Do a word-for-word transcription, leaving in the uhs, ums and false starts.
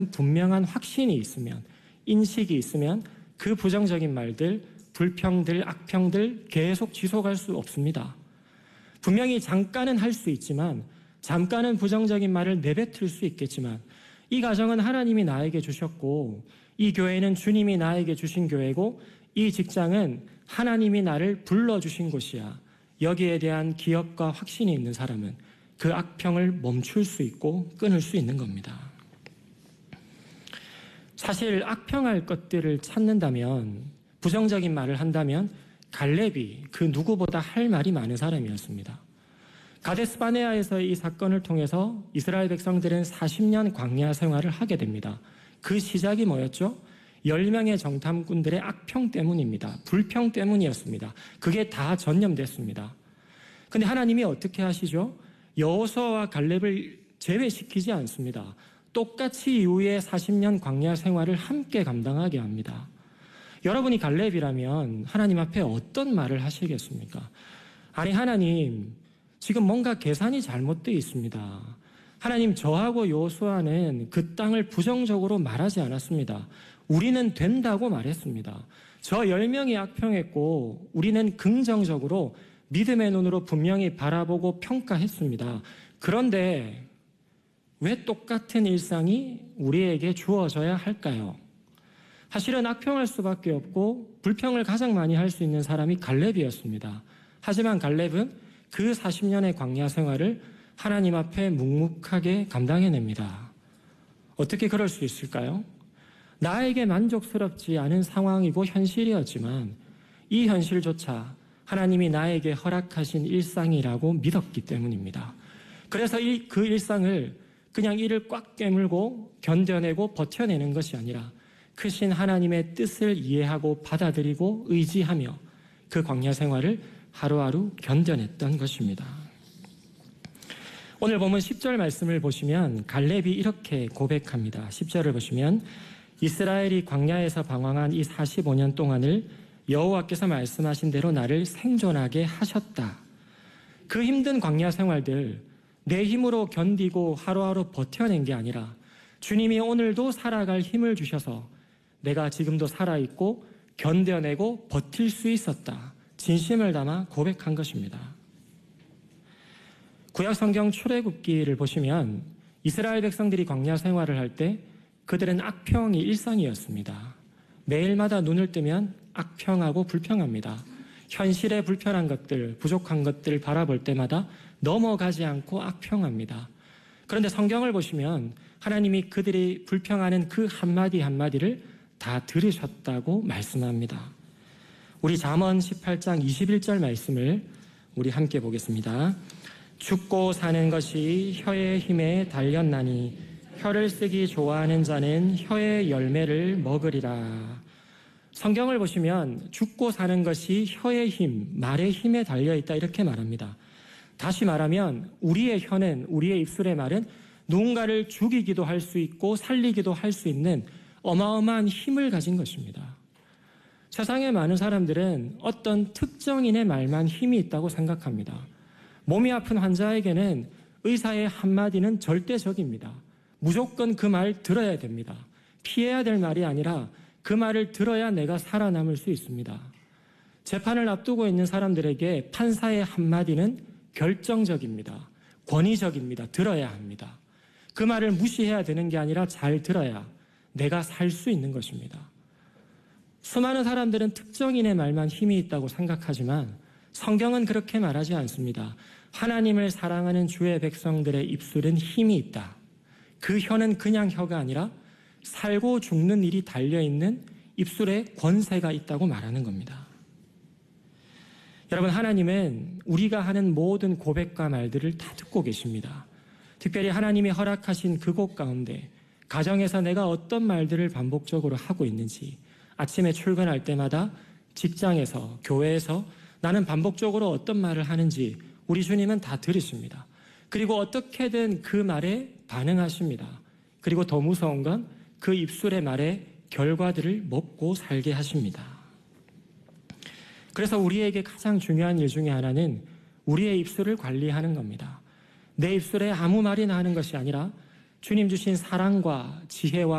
분명한 확신이 있으면, 인식이 있으면 그 부정적인 말들, 불평들, 악평들 계속 지속할 수 없습니다. 분명히 잠깐은 할 수 있지만, 잠깐은 부정적인 말을 내뱉을 수 있겠지만, 이 가정은 하나님이 나에게 주셨고, 이 교회는 주님이 나에게 주신 교회고, 이 직장은 하나님이 나를 불러주신 곳이야. 여기에 대한 기억과 확신이 있는 사람은 그 악평을 멈출 수 있고 끊을 수 있는 겁니다. 사실 악평할 것들을 찾는다면, 부정적인 말을 한다면 갈렙이 그 누구보다 할 말이 많은 사람이었습니다. 가데스 바네아에서의 이 사건을 통해서 이스라엘 백성들은 사십 년 광야 생활을 하게 됩니다. 그 시작이 뭐였죠? 열 명의 정탐꾼들의 악평 때문입니다. 불평 때문이었습니다. 그게 다 전염됐습니다. 그런데 하나님이 어떻게 하시죠? 여호수아와 갈렙을 제외시키지 않습니다. 똑같이 이후에 사십 년 광야 생활을 함께 감당하게 합니다. 여러분이 갈렙이라면 하나님 앞에 어떤 말을 하시겠습니까? 아니, 하나님, 지금 뭔가 계산이 잘못되어 있습니다. 하나님, 저하고 여호수아는 그 땅을 부정적으로 말하지 않았습니다. 우리는 된다고 말했습니다. 저 열 명이 악평했고 우리는 긍정적으로 믿음의 눈으로 분명히 바라보고 평가했습니다. 그런데 왜 똑같은 일상이 우리에게 주어져야 할까요? 사실은 악평할 수밖에 없고 불평을 가장 많이 할 수 있는 사람이 갈렙이었습니다. 하지만 갈렙은 그 사십 년의 광야 생활을 하나님 앞에 묵묵하게 감당해냅니다. 어떻게 그럴 수 있을까요? 나에게 만족스럽지 않은 상황이고 현실이었지만 이 현실조차 하나님이 나에게 허락하신 일상이라고 믿었기 때문입니다. 그래서 이, 그 일상을 그냥 이를 꽉 깨물고 견뎌내고 버텨내는 것이 아니라 크신 하나님의 뜻을 이해하고 받아들이고 의지하며 그 광야 생활을 하루하루 견뎌냈던 것입니다. 오늘 본문 십 절 말씀을 보시면 갈렙이 이렇게 고백합니다. 십 절을 보시면 이스라엘이 광야에서 방황한 이 사십오 년 동안을 여호와께서 말씀하신 대로 나를 생존하게 하셨다. 그 힘든 광야 생활들 내 힘으로 견디고 하루하루 버텨낸 게 아니라 주님이 오늘도 살아갈 힘을 주셔서 내가 지금도 살아있고 견뎌내고 버틸 수 있었다. 진심을 담아 고백한 것입니다. 구약 성경 출애굽기를 보시면 이스라엘 백성들이 광야 생활을 할 때 그들은 악평이 일상이었습니다. 매일마다 눈을 뜨면 악평하고 불평합니다. 현실의 불편한 것들, 부족한 것들을 바라볼 때마다 넘어가지 않고 악평합니다. 그런데 성경을 보시면 하나님이 그들이 불평하는 그 한마디 한마디를 다 들으셨다고 말씀합니다. 우리 잠언 십팔 장 이십일 절 말씀을 우리 함께 보겠습니다. 죽고 사는 것이 혀의 힘에 달렸나니 혀를 쓰기 좋아하는 자는 혀의 열매를 먹으리라. 성경을 보시면 죽고 사는 것이 혀의 힘, 말의 힘에 달려있다 이렇게 말합니다. 다시 말하면 우리의 혀는, 우리의 입술의 말은 누군가를 죽이기도 할 수 있고 살리기도 할 수 있는 어마어마한 힘을 가진 것입니다. 세상의 많은 사람들은 어떤 특정인의 말만 힘이 있다고 생각합니다. 몸이 아픈 환자에게는 의사의 한마디는 절대적입니다. 무조건 그 말 들어야 됩니다. 피해야 될 말이 아니라 그 말을 들어야 내가 살아남을 수 있습니다. 재판을 앞두고 있는 사람들에게 판사의 한마디는 결정적입니다. 권위적입니다. 들어야 합니다. 그 말을 무시해야 되는 게 아니라 잘 들어야 내가 살 수 있는 것입니다. 수많은 사람들은 특정인의 말만 힘이 있다고 생각하지만 성경은 그렇게 말하지 않습니다. 하나님을 사랑하는 주의 백성들의 입술은 힘이 있다. 그 혀는 그냥 혀가 아니라 살고 죽는 일이 달려있는 입술에 권세가 있다고 말하는 겁니다. 여러분, 하나님은 우리가 하는 모든 고백과 말들을 다 듣고 계십니다. 특별히 하나님이 허락하신 그곳 가운데 가정에서 내가 어떤 말들을 반복적으로 하고 있는지, 아침에 출근할 때마다 직장에서, 교회에서 나는 반복적으로 어떤 말을 하는지 우리 주님은 다 들으십니다. 그리고 어떻게든 그 말에 반응하십니다. 그리고 더 무서운 건 그 입술의 말에 결과들을 먹고 살게 하십니다. 그래서 우리에게 가장 중요한 일 중에 하나는 우리의 입술을 관리하는 겁니다. 내 입술에 아무 말이나 하는 것이 아니라 주님 주신 사랑과 지혜와